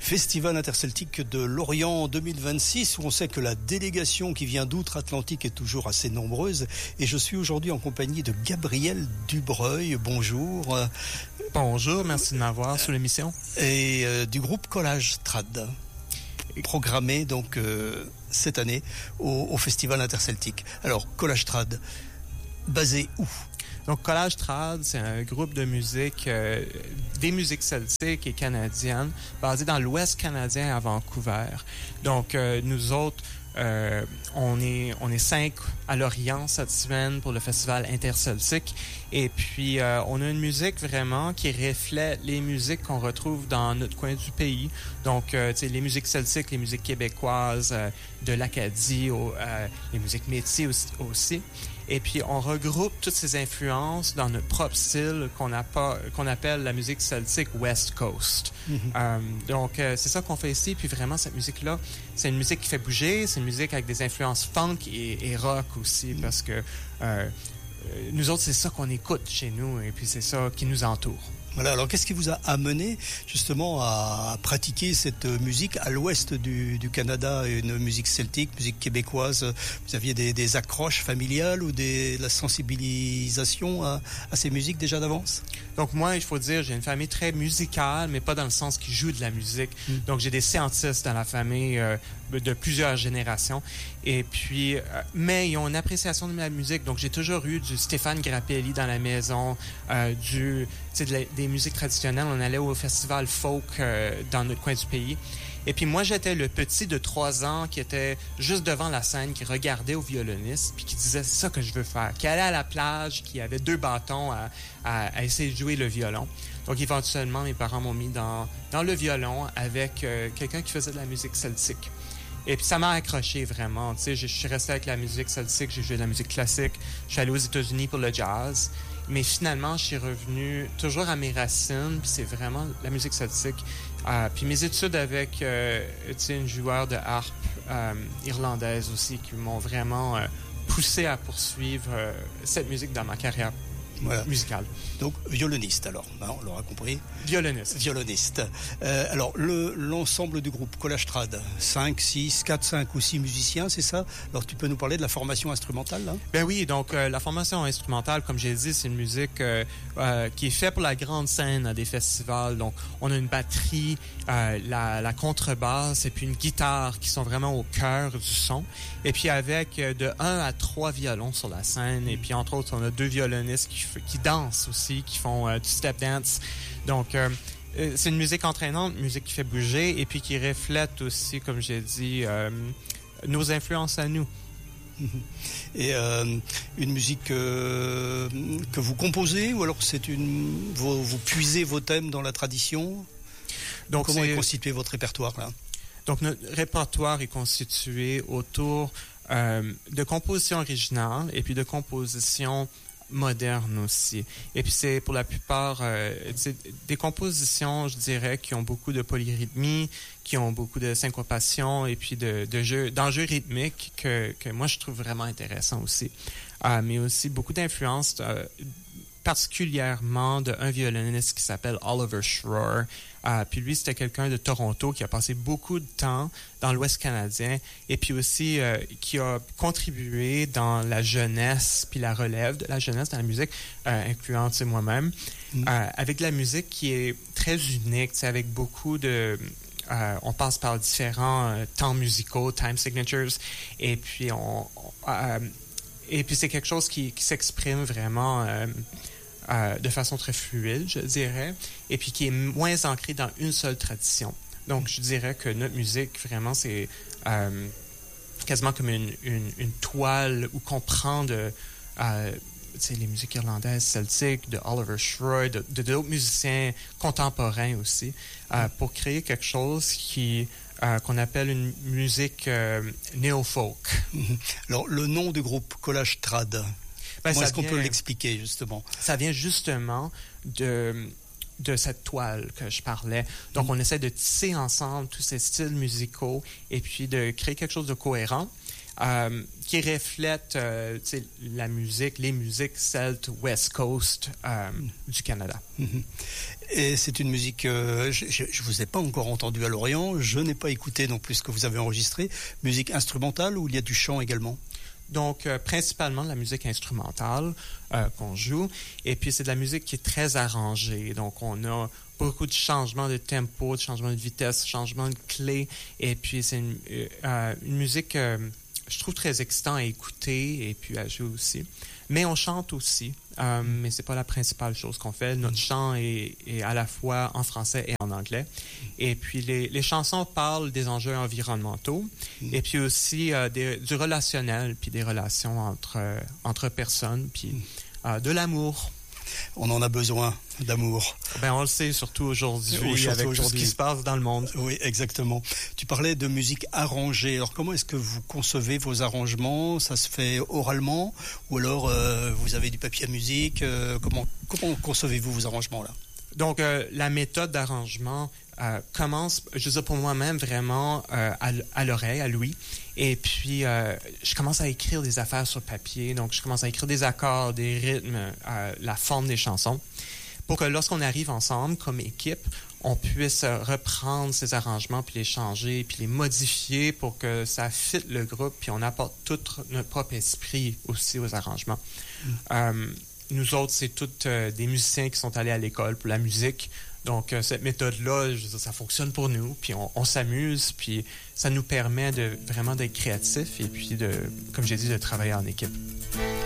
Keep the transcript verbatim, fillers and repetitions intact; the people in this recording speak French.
Festival interceltique de Lorient deux mille vingt-six, où on sait que la délégation qui vient d'outre-Atlantique est toujours assez nombreuse. Et je suis aujourd'hui en compagnie de Gabriel Dubreuil. Bonjour. Bonjour, merci de m'avoir sur l'émission. Et euh, du groupe Collage Trad, programmé donc euh, cette année au, au Festival interceltique. Alors, Collage Trad, basé où ? Donc, Collage Trad, c'est un groupe de musique, euh, des musiques celtiques et canadiennes, basé dans l'Ouest canadien à Vancouver. Donc, euh, nous autres, euh, on est on est cinq à Lorient cette semaine pour le Festival interceltique. Et puis, euh, on a une musique vraiment qui reflète les musiques qu'on retrouve dans notre coin du pays. Donc, euh, tu sais, les musiques celtiques, les musiques québécoises, euh, de l'Acadie, au, euh, les musiques métis aussi, aussi. Et puis, on regroupe toutes ces influences dans notre propre style qu'on, a pas, qu'on appelle la musique celtique West Coast. Mm-hmm. Euh, donc, euh, c'est ça qu'on fait ici. Puis vraiment, cette musique-là, c'est une musique qui fait bouger. C'est une musique avec des influences funk et, et rock aussi, mm-hmm. parce que euh, nous autres, c'est ça qu'on écoute chez nous. Et puis, c'est ça qui nous entoure. Voilà, alors qu'est-ce qui vous a amené justement à pratiquer cette musique à l'ouest du, du Canada, une musique celtique, musique québécoise? Vous aviez des, des accroches familiales ou des, la sensibilisation à, à ces musiques déjà d'avance? Donc moi, il faut dire, j'ai une famille très musicale, mais pas dans le sens qui joue de la musique. Mm. Donc j'ai des scientistes dans la famille euh, de plusieurs générations. Et puis, euh, mais ils ont une appréciation de la musique. Donc j'ai toujours eu du Stéphane Grappelli dans la maison, euh, du, tu sais, de la, des musiques traditionnelles. On allait au festival folk euh, dans notre coin du pays. Et puis moi, j'étais le petit de trois ans qui était juste devant la scène, qui regardait au violoniste, puis qui disait « c'est ça que je veux faire », qui allait à la plage, qui avait deux bâtons à, à, à essayer de jouer le violon. Donc éventuellement, mes parents m'ont mis dans, dans le violon avec euh, quelqu'un qui faisait de la musique celtique. Et puis ça m'a accroché vraiment. Tu sais, je, je suis resté avec la musique celtique, j'ai joué de la musique classique, je suis allé aux États-Unis pour le jazz. Mais finalement, je suis revenu toujours à mes racines, puis c'est vraiment la musique celtique. Euh, puis mes études avec euh, tu sais, une joueur de harpe euh, irlandaise aussi qui m'ont vraiment euh, poussé à poursuivre euh, cette musique dans ma carrière voilà. musicale. Donc, violoniste alors, hein, on l'aura compris. Violoniste. Violoniste. Euh, alors, le, l'ensemble du groupe Collage Trad, cinq, six, quatre, cinq ou six musiciens, c'est ça? Alors, tu peux nous parler de la formation instrumentale, là? Ben oui, donc euh, la formation instrumentale, comme j'ai dit, c'est une musique euh, euh, qui est faite pour la grande scène à des festivals. Donc, on a une batterie, euh, la, la contrebasse et puis une guitare qui sont vraiment au cœur du son. Et puis, avec euh, de un à trois violons sur la scène. Et puis, entre autres, on a deux violonistes qui, qui dansent aussi, qui font euh, du step dance. Donc, euh, c'est une musique entraînante, une musique qui fait bouger et puis qui reflète aussi, comme j'ai dit, euh, nos influences à nous. Et euh, une musique euh, que vous composez ou alors c'est une vous, vous puisez vos thèmes dans la tradition? Donc, comment c'est... est constitué votre répertoire là? Donc, notre répertoire est constitué autour euh, de compositions originales et puis de compositions moderne aussi. Et puis c'est pour la plupart euh, des compositions, je dirais, qui ont beaucoup de polyrythmie, qui ont beaucoup de syncopation et puis de, de jeux, d'enjeux rythmiques que, que moi je trouve vraiment intéressant aussi. Euh, mais aussi beaucoup d'influences, euh, particulièrement d'un violoniste qui s'appelle Oliver Schroer. Euh, puis lui, c'était quelqu'un de Toronto qui a passé beaucoup de temps dans l'Ouest canadien et puis aussi euh, qui a contribué dans la jeunesse puis la relève de la jeunesse dans la musique, euh, incluant moi-même, mm. euh, avec de la musique qui est très unique, avec beaucoup de... Euh, on passe par différents euh, temps musicaux, time signatures, et puis on... on euh, et puis c'est quelque chose qui, qui s'exprime vraiment... Euh, Euh, de façon très fluide, je dirais, et puis qui est moins ancré dans une seule tradition. Donc, je dirais que notre musique, vraiment, c'est euh, quasiment comme une, une, une toile où qu'on prend de, euh, tu sais, les musiques irlandaises, celtiques, de Oliver Schroer, de, de d'autres musiciens contemporains aussi, euh, pour créer quelque chose qui... Euh, qu'on appelle une musique euh, néo-folk. Alors, le nom du groupe Collage Trad... Ben, Comment est-ce qu'on vient, peut l'expliquer, justement? Ça vient justement de, de cette toile que je parlais. Donc, mmh. on essaie de tisser ensemble tous ces styles musicaux et puis de créer quelque chose de cohérent. euh, qui reflète euh, la musique, les musiques celtes West Coast euh, mm. du Canada. Mm-hmm. Et c'est une musique, euh, je ne vous ai pas encore entendu à Lorient, je n'ai pas écouté non plus ce que vous avez enregistré. Musique instrumentale ou il y a du chant également? Donc, euh, principalement de la musique instrumentale euh, qu'on joue. Et puis, c'est de la musique qui est très arrangée. Donc, on a beaucoup de changements de tempo, de changements de vitesse, de changements de clés. Et puis, c'est une, euh, une musique, euh, je trouve, très excitant à écouter et puis à jouer aussi. Mais on chante aussi, euh, mais c'est pas la principale chose qu'on fait. Notre chant est, est à la fois en français et en anglais. Et puis les, les chansons parlent des enjeux environnementaux et puis aussi euh, des, du relationnel, puis des relations entre, euh, entre personnes, puis euh, de l'amour. On en a besoin d'amour. Ben, on le sait, surtout aujourd'hui, oui, surtout avec aujourd'hui. Tout ce qui se passe dans le monde. Oui, exactement. Tu parlais de musique arrangée. Alors, comment est-ce que vous concevez vos arrangements? Ça se fait oralement? Ou alors, euh, vous avez du papier à musique? euh, comment, comment concevez-vous vos arrangements, là? Donc, euh, la méthode d'arrangement euh, commence, je veux dire, pour moi-même, vraiment euh, à, à l'oreille, à l'ouïe. Et puis, euh, je commence à écrire des affaires sur papier. Donc, je commence à écrire des accords, des rythmes, euh, la forme des chansons, pour que lorsqu'on arrive ensemble, comme équipe, on puisse reprendre ces arrangements, puis les changer, puis les modifier pour que ça fitte le groupe, puis on apporte tout notre propre esprit aussi aux arrangements. Mm. Euh, nous autres, c'est tous euh, des musiciens qui sont allés à l'école pour la musique. Donc, euh, cette méthode-là, je veux dire, ça fonctionne pour nous, puis on, on s'amuse, puis ça nous permet de vraiment d'être créatifs et puis, de, comme j'ai dit, de travailler en équipe.